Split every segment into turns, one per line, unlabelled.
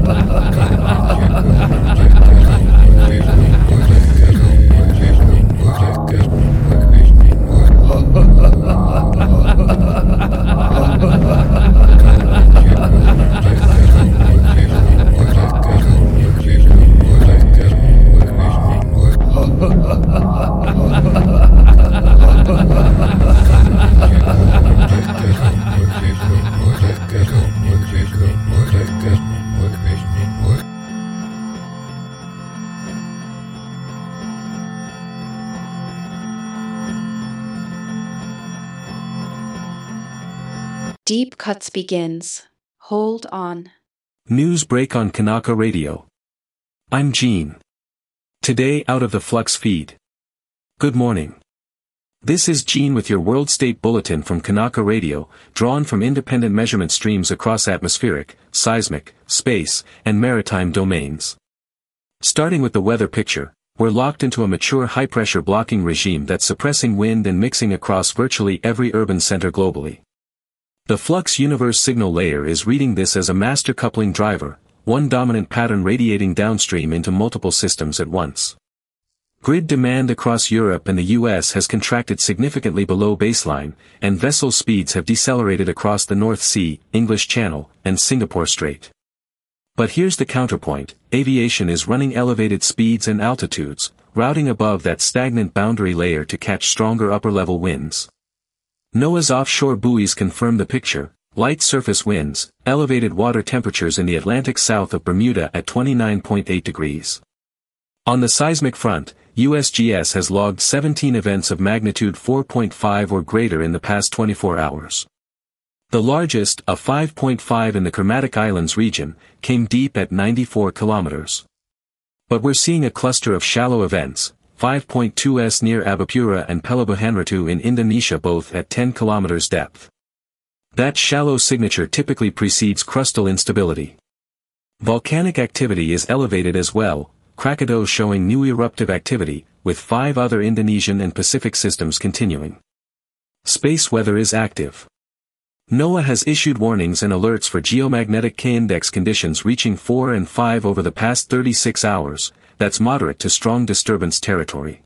Deep Cuts begins. Hold on.
News break on Kanaka Radio. I'm Gene. Today out of the Flux feed. Good morning. This is Gene with your World State Bulletin from Kanaka Radio, drawn from independent measurement streams across atmospheric, seismic, space, and maritime domains. Starting with the weather picture, we're locked into a mature high-pressure blocking regime that's suppressing wind and mixing across virtually every urban center globally. The Flux universe signal layer is reading this as a master coupling driver, one dominant pattern radiating downstream into multiple systems at once. Grid demand across Europe and the US has contracted significantly below baseline, and vessel speeds have decelerated across the North Sea, English Channel, and Singapore Strait. But here's the counterpoint: aviation is running elevated speeds and altitudes, routing above that stagnant boundary layer to catch stronger upper-level winds. NOAA's offshore buoys confirm the picture: light surface winds, elevated water temperatures in the Atlantic south of Bermuda at 29.8 degrees. On the seismic front, USGS has logged 17 events of magnitude 4.5 or greater in the past 24 hours. The largest, a 5.5 in the Kermadec Islands region, came deep at 94 kilometers. But we're seeing a cluster of shallow events, 5.2s near Abapura and Pelabuhan in Indonesia, both at 10 kilometers depth. That shallow signature typically precedes crustal instability. Volcanic activity is elevated as well, Krakatau showing new eruptive activity, with 5 other Indonesian and Pacific systems continuing. Space weather is active. NOAA has issued warnings and alerts for geomagnetic K-index conditions reaching 4 and 5 over the past 36 hours, that's moderate to strong disturbance territory.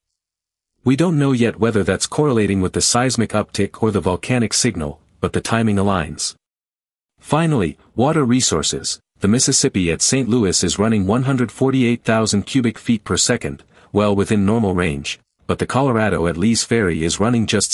We don't know yet whether that's correlating with the seismic uptick or the volcanic signal, but the timing aligns. Finally, water resources. The Mississippi at St. Louis is running 148,000 cubic feet per second, well within normal range, but the Colorado at Lee's Ferry is running just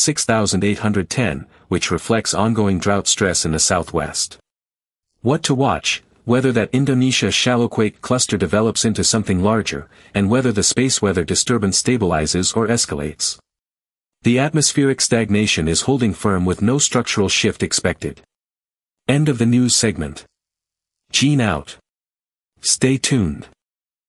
6,810, which reflects ongoing drought stress in the southwest. What to watch: whether that Indonesia shallowquake cluster develops into something larger, and whether the space weather disturbance stabilizes or escalates. The atmospheric stagnation is holding firm with no structural shift expected. End of the news segment. Gene out. Stay tuned.